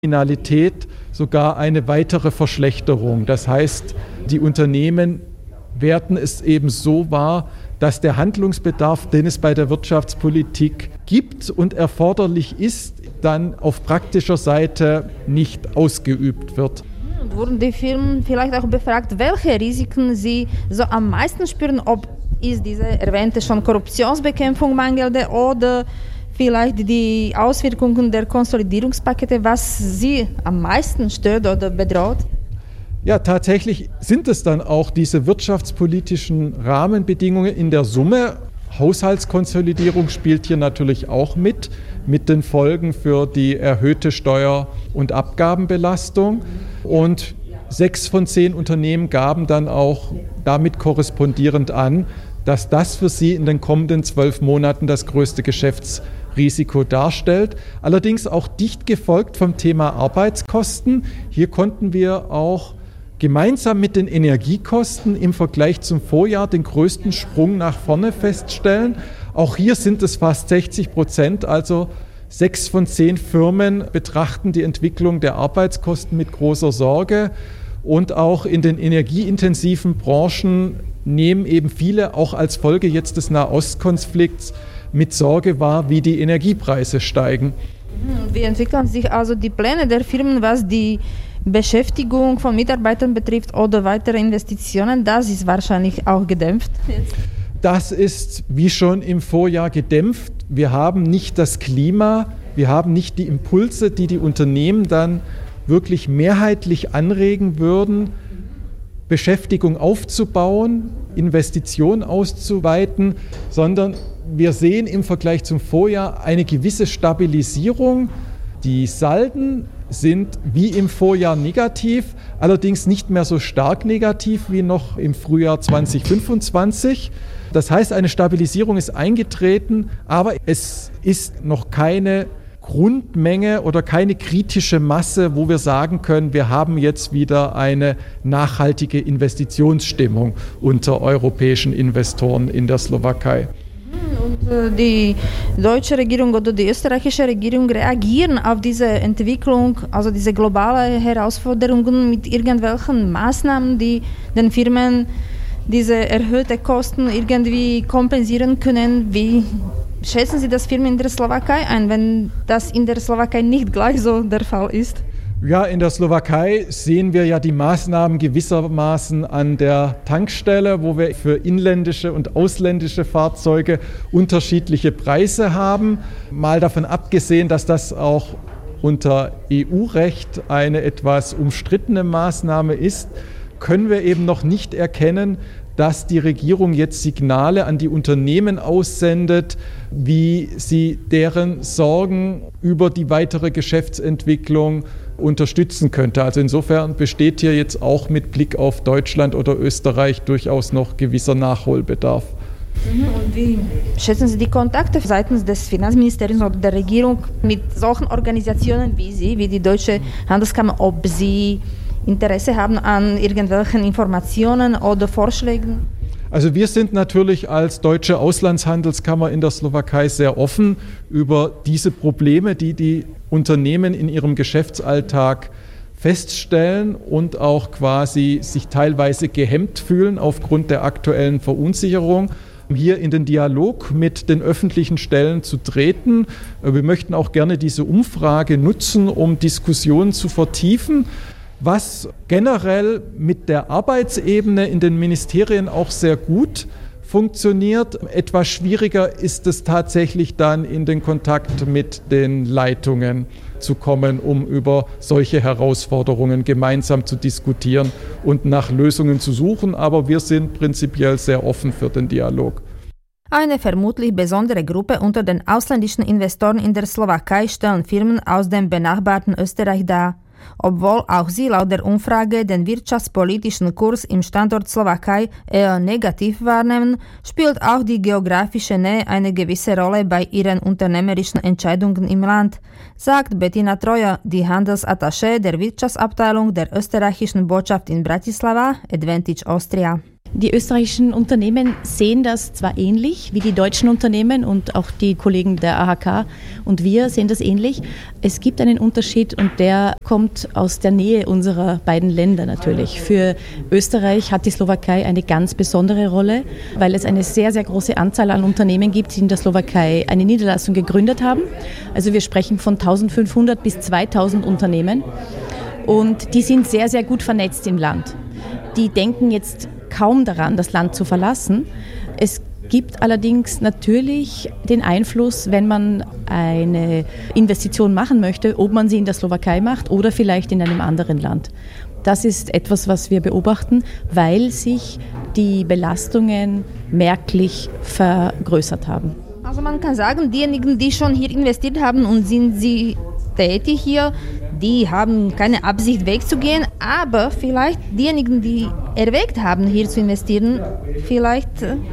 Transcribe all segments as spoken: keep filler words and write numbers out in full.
Kriminalität sogar eine weitere Verschlechterung. Das heißt, die Unternehmen werten es eben so wahr, dass der Handlungsbedarf, den es bei der Wirtschaftspolitik gibt und erforderlich ist, dann auf praktischer Seite nicht ausgeübt wird. Und wurden die Firmen vielleicht auch befragt, welche Risiken sie so am meisten spüren, ob ist diese erwähnte schon Korruptionsbekämpfung mangelnde oder vielleicht die Auswirkungen der Konsolidierungspakete, was Sie am meisten stört oder bedroht? Ja, tatsächlich sind es dann auch diese wirtschaftspolitischen Rahmenbedingungen in der Summe. Haushaltskonsolidierung spielt hier natürlich auch mit, mit den Folgen für die erhöhte Steuer- und Abgabenbelastung. Und sechs von zehn Unternehmen gaben dann auch damit korrespondierend an, dass das für sie in den kommenden zwölf Monaten das größte Geschäftsrisiko darstellt. Allerdings auch dicht gefolgt vom Thema Arbeitskosten. Hier konnten wir auch gemeinsam mit den Energiekosten im Vergleich zum Vorjahr den größten Sprung nach vorne feststellen. Auch hier sind es fast sechzig Prozent, also sechs von zehn Firmen betrachten die Entwicklung der Arbeitskosten mit großer Sorge. Und auch in den energieintensiven Branchen nehmen eben viele auch als Folge jetzt des Nahostkonflikts mit Sorge wahr, wie die Energiepreise steigen. Wie entwickeln sich also die Pläne der Firmen, was die Beschäftigung von Mitarbeitern betrifft oder weitere Investitionen? Das ist wahrscheinlich auch gedämpft. Das ist wie schon im Vorjahr gedämpft. Wir haben nicht das Klima, wir haben nicht die Impulse, die die Unternehmen dann wirklich mehrheitlich anregen würden, Beschäftigung aufzubauen, Investitionen auszuweiten, sondern wir sehen im Vergleich zum Vorjahr eine gewisse Stabilisierung. Die Salden sind wie im Vorjahr negativ, allerdings nicht mehr so stark negativ wie noch im Frühjahr zwanzig fünfundzwanzig. Das heißt, eine Stabilisierung ist eingetreten, aber es ist noch keine Grundmenge oder keine kritische Masse, wo wir sagen können, wir haben jetzt wieder eine nachhaltige Investitionsstimmung unter europäischen Investoren in der Slowakei. Und die deutsche Regierung oder die österreichische Regierung reagieren auf diese Entwicklung, also diese globale Herausforderungen mit irgendwelchen Maßnahmen, die den Firmen diese erhöhten Kosten irgendwie kompensieren können. Wie schätzen Sie das Firmen in der Slowakei ein, wenn das in der Slowakei nicht gleich so der Fall ist? Ja, in der Slowakei sehen wir ja die Maßnahmen gewissermaßen an der Tankstelle, wo wir für inländische und ausländische Fahrzeuge unterschiedliche Preise haben. Mal davon abgesehen, dass das auch unter E U-Recht eine etwas umstrittene Maßnahme ist, können wir eben noch nicht erkennen, dass die Regierung jetzt Signale an die Unternehmen aussendet, wie sie deren Sorgen über die weitere Geschäftsentwicklung unterstützen könnte. Also insofern besteht hier jetzt auch mit Blick auf Deutschland oder Österreich durchaus noch gewisser Nachholbedarf. Und wie schätzen Sie die Kontakte seitens des Finanzministeriums oder der Regierung mit solchen Organisationen wie Sie, wie die Deutsche Handelskammer, ob Sie Interesse haben an irgendwelchen Informationen oder Vorschlägen? Also wir sind natürlich als Deutsche Auslandshandelskammer in der Slowakei sehr offen über diese Probleme, die die Unternehmen in ihrem Geschäftsalltag feststellen und auch quasi sich teilweise gehemmt fühlen aufgrund der aktuellen Verunsicherung, hier in den Dialog mit den öffentlichen Stellen zu treten. Wir möchten auch gerne diese Umfrage nutzen, um Diskussionen zu vertiefen. Was generell mit der Arbeitsebene in den Ministerien auch sehr gut funktioniert. Etwas schwieriger ist es tatsächlich dann in den Kontakt mit den Leitungen zu kommen, um über solche Herausforderungen gemeinsam zu diskutieren und nach Lösungen zu suchen. Aber wir sind prinzipiell sehr offen für den Dialog. Eine vermutlich besondere Gruppe unter den ausländischen Investoren in der Slowakei stellen Firmen aus dem benachbarten Österreich dar. Obwohl auch sie laut der Umfrage den wirtschaftspolitischen Kurs im Standort Slowakei eher negativ wahrnehmen, spielt auch die geografische Nähe eine gewisse Rolle bei ihren unternehmerischen Entscheidungen im Land, sagt Bettina Troja, die Handelsattaché der Wirtschaftsabteilung der österreichischen Botschaft in Bratislava, Advantage Austria. Die österreichischen Unternehmen sehen das zwar ähnlich wie die deutschen Unternehmen und auch die Kollegen der A H K und wir sehen das ähnlich. Es gibt einen Unterschied und der kommt aus der Nähe unserer beiden Länder natürlich. Für Österreich hat die Slowakei eine ganz besondere Rolle, weil es eine sehr, sehr große Anzahl an Unternehmen gibt, die in der Slowakei eine Niederlassung gegründet haben. Also wir sprechen von eintausendfünfhundert bis zweitausend Unternehmen und die sind sehr, sehr gut vernetzt im Land. Die denken jetzt kaum daran, das Land zu verlassen. Es gibt allerdings natürlich den Einfluss, wenn man eine Investition machen möchte, ob man sie in der Slowakei macht oder vielleicht in einem anderen Land. Das ist etwas, was wir beobachten, weil sich die Belastungen merklich vergrößert haben. Also man kann sagen, diejenigen, die schon hier investiert haben und sind sie tätig hier, die haben keine Absicht wegzugehen, aber vielleicht diejenigen, die erwägt haben, hier zu investieren, vielleicht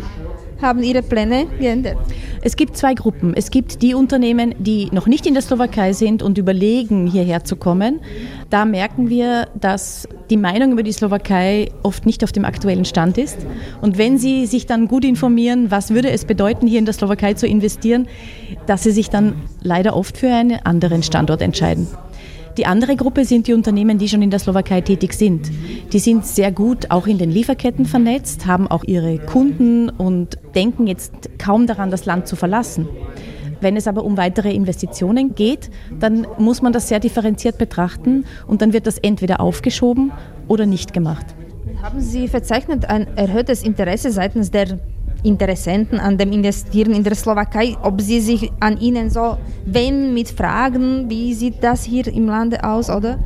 haben ihre Pläne geändert. Es gibt zwei Gruppen. Es gibt die Unternehmen, die noch nicht in der Slowakei sind und überlegen, hierher zu kommen. Da merken wir, dass die Meinung über die Slowakei oft nicht auf dem aktuellen Stand ist. Und wenn sie sich dann gut informieren, was würde es bedeuten, hier in der Slowakei zu investieren, dass sie sich dann leider oft für einen anderen Standort entscheiden. Die andere Gruppe sind die Unternehmen, die schon in der Slowakei tätig sind. Die sind sehr gut auch in den Lieferketten vernetzt, haben auch ihre Kunden und denken jetzt kaum daran, das Land zu verlassen. Wenn es aber um weitere Investitionen geht, dann muss man das sehr differenziert betrachten und dann wird das entweder aufgeschoben oder nicht gemacht. Haben Sie verzeichnet ein erhöhtes Interesse seitens der Interessenten an dem Investieren in der Slowakei, ob sie sich an Ihnen so wenden mit Fragen, wie sieht das hier im Lande aus, oder?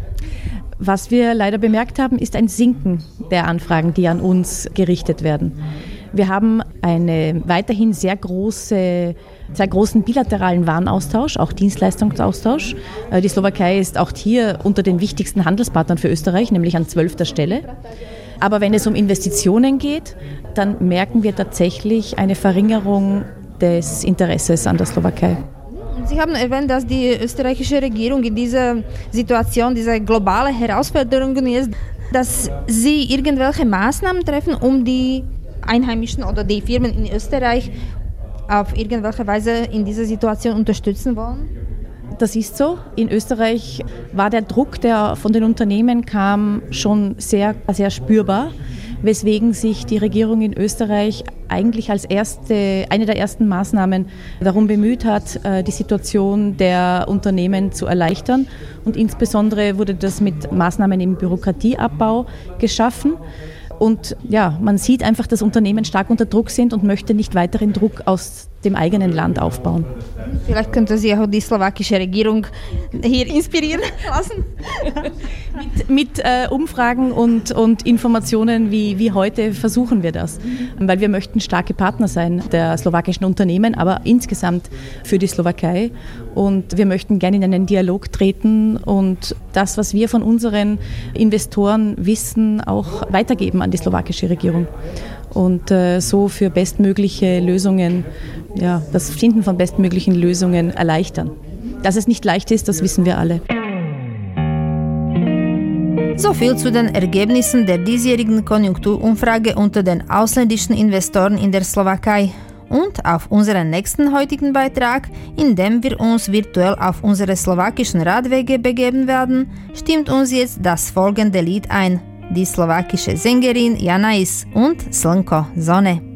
Was wir leider bemerkt haben, ist ein Sinken der Anfragen, die an uns gerichtet werden. Wir haben einen weiterhin sehr, große, sehr großen bilateralen Warenaustausch, auch Dienstleistungsaustausch. Die Slowakei ist auch hier unter den wichtigsten Handelspartnern für Österreich, nämlich an zwölfter Stelle. Aber wenn es um Investitionen geht, dann merken wir tatsächlich eine Verringerung des Interesses an der Slowakei. Sie haben erwähnt, dass die österreichische Regierung in dieser Situation, diese globale Herausforderungen ist, dass sie irgendwelche Maßnahmen treffen, um die Einheimischen oder die Firmen in Österreich auf irgendwelche Weise in dieser Situation unterstützen wollen? Das ist so. In Österreich war der Druck, der von den Unternehmen kam, schon sehr, sehr spürbar, weswegen sich die Regierung in Österreich eigentlich als erste, eine der ersten Maßnahmen darum bemüht hat, die Situation der Unternehmen zu erleichtern. Und insbesondere wurde das mit Maßnahmen im Bürokratieabbau geschaffen. Und ja, man sieht einfach, dass Unternehmen stark unter Druck sind und möchte nicht weiteren Druck aus dem eigenen Land aufbauen. Vielleicht könnte sie auch die slowakische Regierung hier inspirieren lassen. mit mit äh, Umfragen und, und Informationen wie, wie heute versuchen wir das. Weil wir möchten starke Partner sein der slowakischen Unternehmen, aber insgesamt für die Slowakei. Und wir möchten gerne in einen Dialog treten und das, was wir von unseren Investoren wissen, auch weitergeben an die slowakische Regierung. Und äh, so für bestmögliche Lösungen, ja, das Finden von bestmöglichen Lösungen erleichtern. Dass es nicht leicht ist, das wissen wir alle. So viel zu den Ergebnissen der diesjährigen Konjunkturumfrage unter den ausländischen Investoren in der Slowakei. Und auf unseren nächsten heutigen Beitrag, in dem wir uns virtuell auf unsere slowakischen Radwege begeben werden, stimmt uns jetzt das folgende Lied ein. Die slowakische Sängerin Janais und Slnko Zone.